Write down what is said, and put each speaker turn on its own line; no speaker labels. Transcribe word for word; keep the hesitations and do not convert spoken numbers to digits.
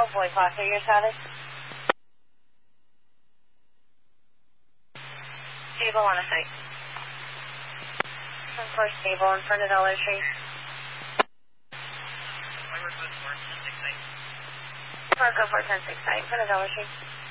twelve Boy Foster, your status? Stable on a site. ten four stable in front of Dollar Tree. Park up four ten six site in front of Dollar Tree.